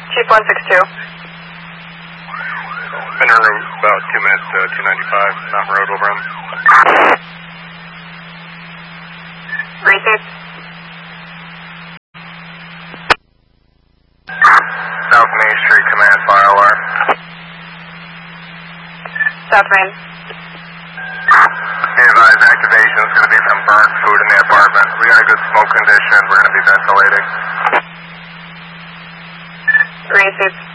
Chief 162. Been en route about 2 minutes to 295, Mountain Road, over on. Receive. South Main Street, command, fire alarm. South Main. Be advised, activation is going to be from burnt food in the apartment. We got a good smoke condition. We're going to be ventilating. Receive.